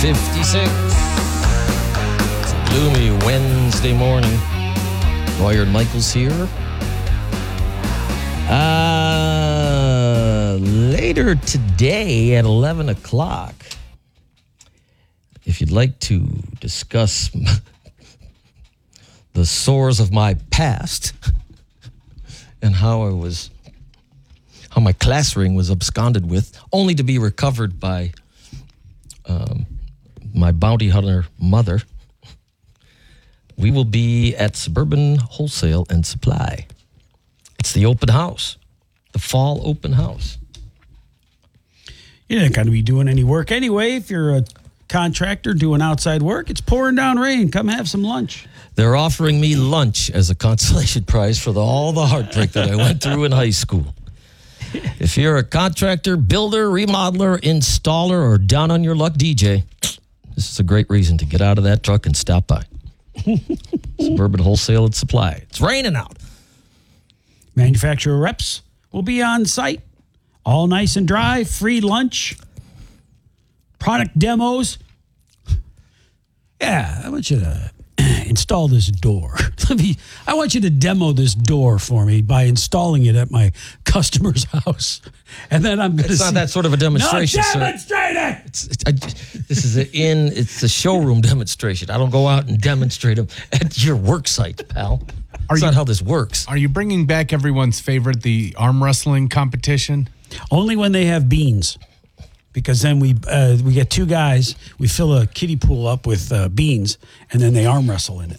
56. It's a gloomy Wednesday morning. Royard Michaels here. Later today at 11 o'clock, if you'd like to discuss the sores of my past and how my class ring was absconded with, only to be recovered by my bounty hunter mother, we will be at Suburban Wholesale and Supply. It's the open house, the fall open house. You're not going to be doing any work anyway. If you're a contractor doing outside work, it's pouring down rain. Come have some lunch. They're offering me lunch as a consolation prize for all the heartbreak that I went through in high school. If you're a contractor, builder, remodeler, installer, or down on your luck DJ, this is a great reason to get out of that truck and stop by. Suburban Wholesale and Supply. It's raining out. Manufacturer reps will be on site. All nice and dry, free lunch, product demos. Yeah, I want you to install this door. I want you to demo this door for me by installing it at my customer's house. And then I'm going to It's not that sort of a demonstration, no, demonstrate it! This is it's a showroom demonstration. I don't go out and demonstrate them at your work site, pal. That's not how this works. Are you bringing back everyone's favorite, the arm wrestling competition? Only when they have beans. Because then we get two guys, we fill a kiddie pool up with beans, and then they arm wrestle in it.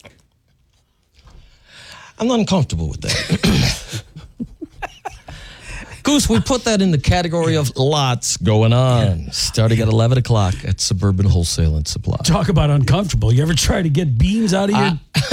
I'm not uncomfortable with that. Goose, we put that in the category of lots going on, starting at 11 o'clock at Suburban Wholesale and Supply. Talk about uncomfortable. You ever try to get beans out of your